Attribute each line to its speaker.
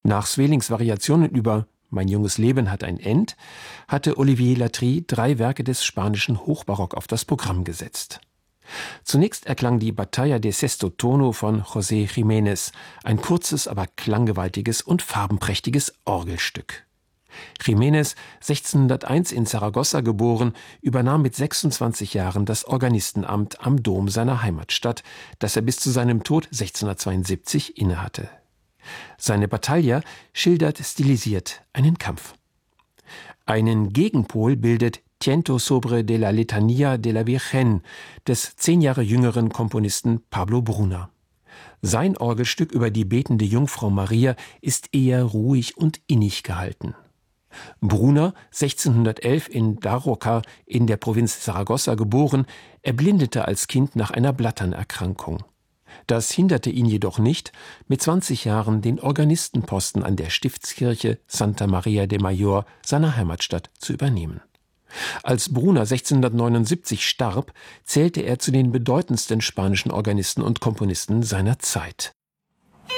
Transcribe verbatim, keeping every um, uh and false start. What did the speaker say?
Speaker 1: Nach Svelings Variationen über »Mein junges Leben hat ein End« hatte Olivier Latry drei Werke des spanischen Hochbarock auf das Programm gesetzt. Zunächst erklang die Batalla de Sesto Tono von José Jiménez, ein kurzes, aber klanggewaltiges und farbenprächtiges Orgelstück. Jiménez, sechzehnhunderteins in Saragossa geboren, übernahm mit sechsundzwanzig Jahren das Organistenamt am Dom seiner Heimatstadt, das er bis zu seinem Tod sechzehnhundertzweiundsiebzig innehatte. Seine Battaglia schildert stilisiert einen Kampf. Einen Gegenpol bildet Tiento sobre de la Letanía de la Virgen des zehn Jahre jüngeren Komponisten Pablo Bruna. Sein Orgelstück über die betende Jungfrau Maria ist eher ruhig und innig gehalten. Bruna, sechzehnhundertelf in Daroca in der Provinz Saragossa geboren, erblindete als Kind nach einer Blatternerkrankung. Das hinderte ihn jedoch nicht, mit zwanzig Jahren den Organistenposten an der Stiftskirche Santa Maria de Mayor seiner Heimatstadt zu übernehmen. Als Bruna sechzehnhundertneunundsiebzig starb, zählte er zu den bedeutendsten spanischen Organisten und Komponisten seiner Zeit.